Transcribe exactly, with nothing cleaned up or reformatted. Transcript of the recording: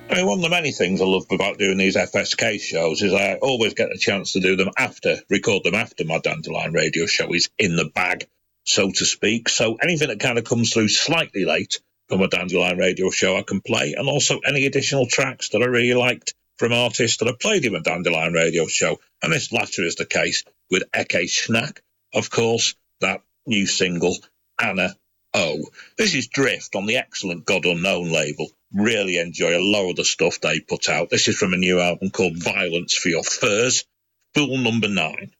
I mean, one of the many things I love about doing these F S K shows is I always get the chance to do them after, record them after my Dandelion Radio show is in the bag, so to speak. So anything that kind of comes through slightly late from a Dandelion Radio show I can play, and also any additional tracks that I really liked from artists that I played in a Dandelion Radio show. And this latter is the case with Eke Schnack, of course, that new single, Anna O. This is Drift on the excellent God Unknown label. Really enjoy a lot of the stuff they put out. This is from a new album called Violence for Your Furs, Fool Number Nine.